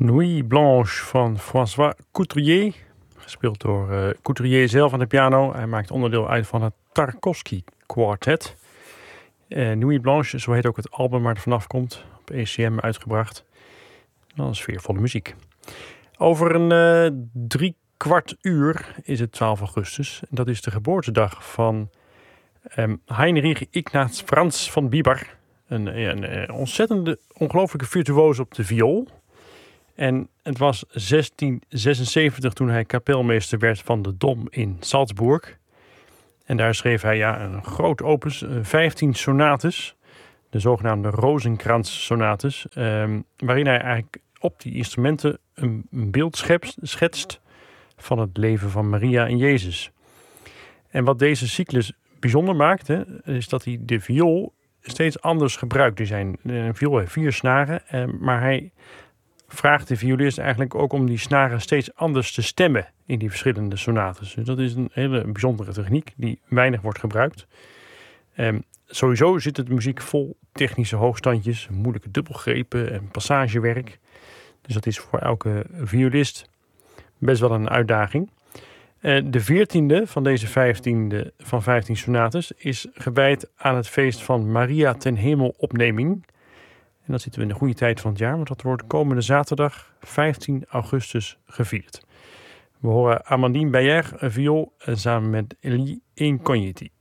Nuit Blanche van François Couturier. Gespeeld door Couturier zelf aan de piano. Hij maakt onderdeel uit van het Tarkovsky Quartet. Nuit Blanche, zo heet ook het album waar het vanaf komt. Op ECM uitgebracht. Dat is sfeervolle muziek. Over een 3/4 uur is het 12 augustus. En dat is de geboortedag van Heinrich Ignaz Franz von Bieber. Een ontzettende, ongelooflijke virtuoos op de viool. En het was 1676 toen hij kapelmeester werd van de Dom in Salzburg. En daar schreef hij een groot opus, 15 sonates. De zogenaamde Rozenkrans-sonates. Waarin hij eigenlijk op die instrumenten een beeld schetst van het leven van Maria en Jezus. En wat deze cyclus bijzonder maakt, is dat hij de viool steeds anders gebruikt. Een viool heeft 4 snaren, maar hij vraagt de violist eigenlijk ook om die snaren steeds anders te stemmen in die verschillende sonates. Dus dat is een hele bijzondere techniek die weinig wordt gebruikt. Sowieso zit de muziek vol technische hoogstandjes, moeilijke dubbelgrepen en passagewerk. Dus dat is voor elke violist best wel een uitdaging. De 14e van deze 15 sonates is gewijd aan het feest van Maria ten Hemelopneming. En dat zitten we in de goede tijd van het jaar, want dat wordt komende zaterdag 15 augustus gevierd. We horen Amandine Beyer, viool, samen met Elie Incognitie.